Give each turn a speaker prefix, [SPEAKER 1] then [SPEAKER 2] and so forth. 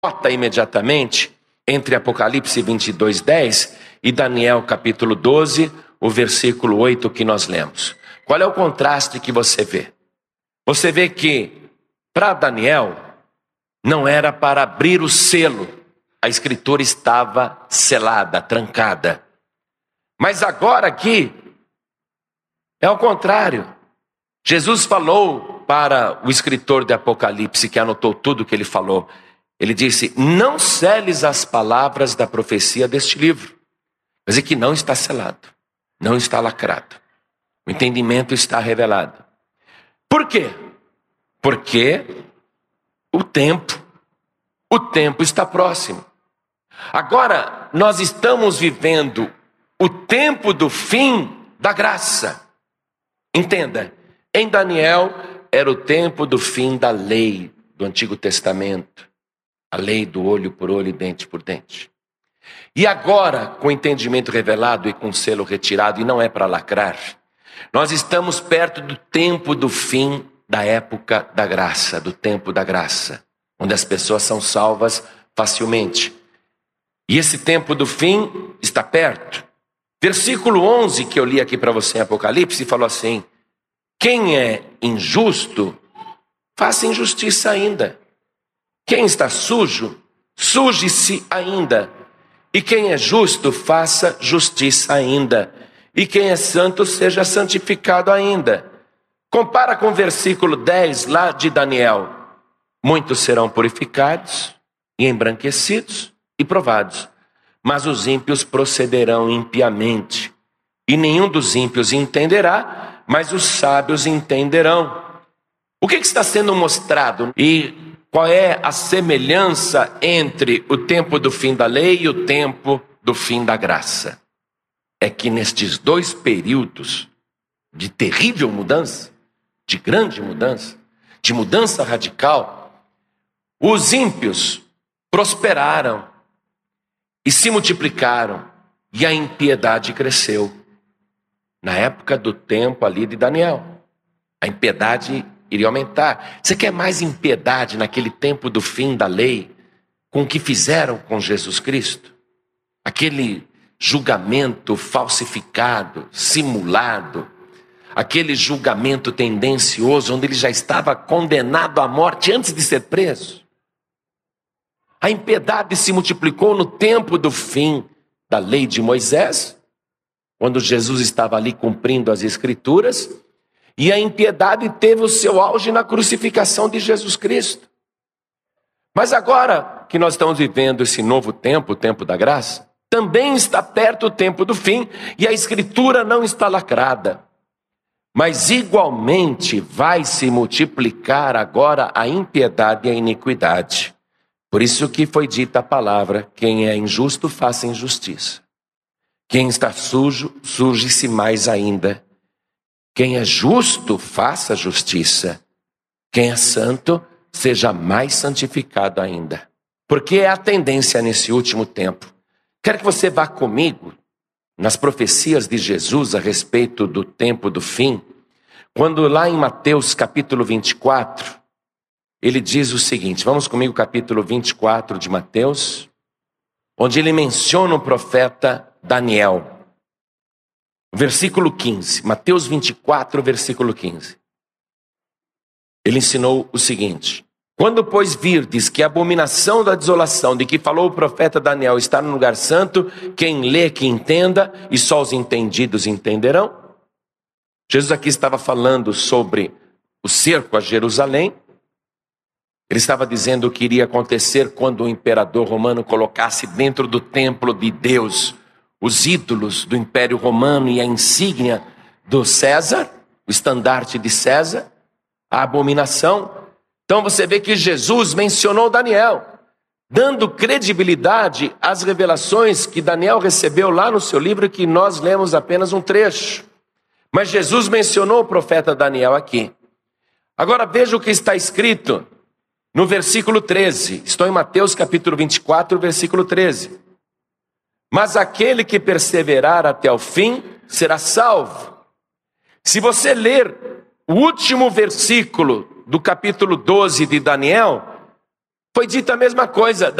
[SPEAKER 1] nota imediatamente entre Apocalipse 22:10 e Daniel capítulo 12, o versículo 8 que nós lemos. Qual é o contraste que você vê? Você vê que para Daniel não era para abrir o selo, a escritura estava selada, trancada. Mas agora aqui é ao contrário. Jesus falou para o escritor de Apocalipse, que anotou tudo o que ele falou. Ele disse: não seles as palavras da profecia deste livro. Quer dizer que não está selado, não está lacrado. O entendimento está revelado. Por quê? Porque o tempo está próximo. Agora nós estamos vivendo o tempo do fim da graça. Entenda, em Daniel era o tempo do fim da lei do Antigo Testamento. A lei do olho por olho e dente por dente. E agora, com o entendimento revelado e com o selo retirado, e não é para lacrar, nós estamos perto do tempo do fim da época da graça, do tempo da graça, onde as pessoas são salvas facilmente. E esse tempo do fim está perto. Versículo 11 que eu li aqui para você em Apocalipse falou assim: quem é injusto, faça injustiça ainda. Quem está sujo, suje-se ainda. E quem é justo, faça justiça ainda. E quem é santo, seja santificado ainda. Compara com o versículo 10 lá de Daniel. Muitos serão purificados e embranquecidos e provados, mas os ímpios procederão impiamente. E nenhum dos ímpios entenderá, mas os sábios entenderão. O que está sendo mostrado? E qual é a semelhança entre o tempo do fim da lei e o tempo do fim da graça? É que nestes dois períodos de terrível mudança, de grande mudança, de mudança radical, os ímpios prosperaram e se multiplicaram e a impiedade cresceu. Na época do tempo ali de Daniel, a impiedade iria aumentar. Você quer mais impiedade naquele tempo do fim da lei, com o que fizeram com Jesus Cristo? Aquele julgamento falsificado, simulado, aquele julgamento tendencioso, onde ele já estava condenado à morte antes de ser preso. A impiedade se multiplicou no tempo do fim da lei de Moisés, quando Jesus estava ali cumprindo as Escrituras, e a impiedade teve o seu auge na crucificação de Jesus Cristo. Mas agora que nós estamos vivendo esse novo tempo, o tempo da graça, também está perto o tempo do fim, e a Escritura não está lacrada. Mas igualmente vai se multiplicar agora a impiedade e a iniquidade. Por isso que foi dita a palavra: quem é injusto, faça injustiça. Quem está sujo, suje-se mais ainda. Quem é justo, faça justiça. Quem é santo, seja mais santificado ainda. Porque é a tendência nesse último tempo. Quero que você vá comigo nas profecias de Jesus a respeito do tempo do fim. Quando lá em Mateus capítulo 24, ele diz o seguinte, vamos comigo capítulo 24 de Mateus, onde ele menciona o profeta Daniel. Versículo 15, Mateus 24, versículo 15. Ele ensinou o seguinte: quando, pois, virdes que a abominação da desolação de que falou o profeta Daniel está no lugar santo, quem lê que entenda, e só os entendidos entenderão. Jesus aqui estava falando sobre o cerco a Jerusalém. Ele estava dizendo o que iria acontecer quando o imperador romano colocasse dentro do templo de Deus os ídolos do Império Romano e a insígnia do César, o estandarte de César, a abominação. Então você vê que Jesus mencionou Daniel, dando credibilidade às revelações que Daniel recebeu lá no seu livro, que nós lemos apenas um trecho. Mas Jesus mencionou o profeta Daniel aqui. Agora veja o que está escrito no versículo 13. Estou em Mateus capítulo 24, versículo 13. Mas aquele que perseverar até o fim será salvo. Se você ler o último versículo do capítulo 12 de Daniel, Foi dita a mesma coisa.